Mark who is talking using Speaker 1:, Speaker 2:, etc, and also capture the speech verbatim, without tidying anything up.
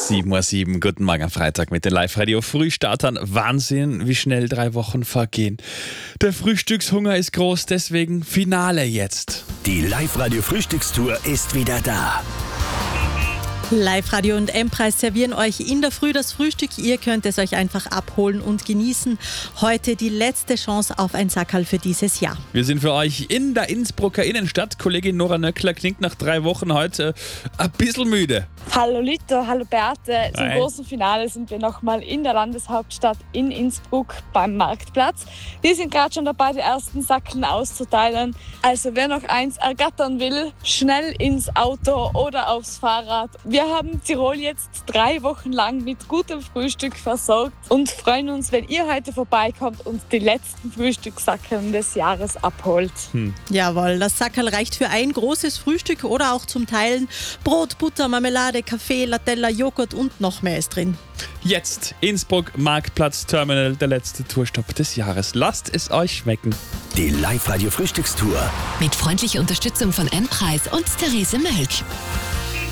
Speaker 1: sieben Uhr sieben, guten Morgen am Freitag mit den Live-Radio-Frühstartern. Wahnsinn, wie schnell drei Wochen vergehen. Der Frühstückshunger ist groß, deswegen Finale jetzt.
Speaker 2: Die Live-Radio-Frühstückstour ist wieder da.
Speaker 3: Live-Radio und M-Preis servieren euch in der Früh das Frühstück. Ihr könnt es euch einfach abholen und genießen. Heute die letzte Chance auf ein Sackerl für dieses Jahr.
Speaker 1: Wir sind für euch in der Innsbrucker Innenstadt. Kollegin Nora Nöckler klingt nach drei Wochen heute ein bisschen müde.
Speaker 4: Hallo Lito, hallo Beate. Zum
Speaker 1: Hi.
Speaker 4: großen Finale sind wir nochmal in der Landeshauptstadt in Innsbruck beim Marktplatz. Wir sind gerade schon dabei, die ersten Sackeln auszuteilen. Also wer noch eins ergattern will, schnell ins Auto oder aufs Fahrrad. Wir haben Tirol jetzt drei Wochen lang mit gutem Frühstück versorgt und freuen uns, wenn ihr heute vorbeikommt und die letzten Frühstückssackeln des Jahres abholt.
Speaker 1: Hm.
Speaker 3: Jawohl, das Sackerl reicht für ein großes Frühstück oder auch zum Teilen. Brot, Butter, Marmelade, Kaffee, Latella, Joghurt und noch mehr ist drin.
Speaker 1: Jetzt Innsbruck, Marktplatz, Terminal, der letzte Tourstopp des Jahres. Lasst es euch schmecken.
Speaker 2: Die Live-Radio-Frühstückstour.
Speaker 5: Mit freundlicher Unterstützung von M-Preis und Therese Mölk.